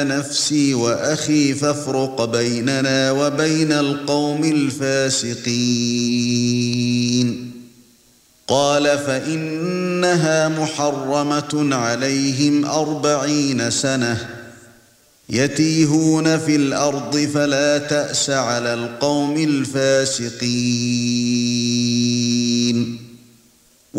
نفسي وأخي فافرق بيننا وبين القوم الفاسقين. قال فإنها محرمة عليهم 40 سنة يتيهون في الأرض فلا تأس على القوم الفاسقين.